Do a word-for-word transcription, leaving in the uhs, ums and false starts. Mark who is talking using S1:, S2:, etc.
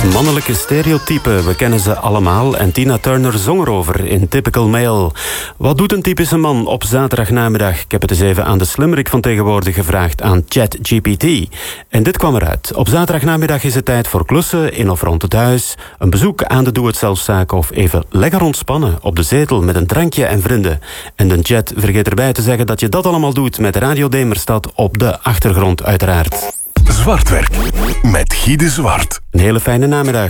S1: Mannelijke stereotypen, we kennen ze allemaal en Tina Turner zong erover in Typical Male. Wat doet een typische man op zaterdagnamiddag? Ik heb het eens even aan de slimmerik van tegenwoordig gevraagd aan ChatGPT. En dit kwam eruit. Op zaterdagnamiddag is het tijd voor klussen in of rond het huis, een bezoek aan de doe-het-zelfzaak of even lekker ontspannen op de zetel met een drankje en vrienden. En de chat vergeet erbij te zeggen dat je dat allemaal doet met Radio Demerstad op de achtergrond uiteraard.
S2: Zwartwerk met Guy de Zwart.
S1: Een hele fijne namiddag.